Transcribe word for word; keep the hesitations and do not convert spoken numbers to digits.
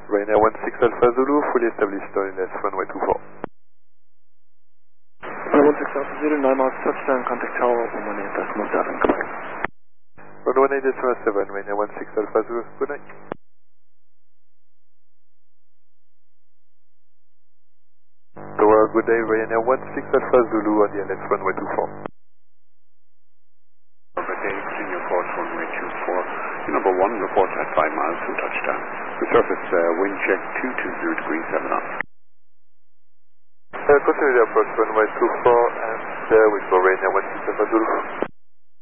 Ryanair one six Alpha Zulu, fully established on L S runway two four. one six Alpha Zulu, nine miles touchdown, contact tower, one one eight decimal seven, come on. one one eight decimal seven, Ryanair one six Alpha Zulu, good night. Tower, good day, Ryanair one six Alpha Zulu on the L S runway two four. Good day, senior course runway two four. Number one, report at five miles from touchdown. The surface uh, wind check two two zero degrees seven knots. Uh, continue the approach runway two four and uh, we go Ryanair one six Alpha Zulu.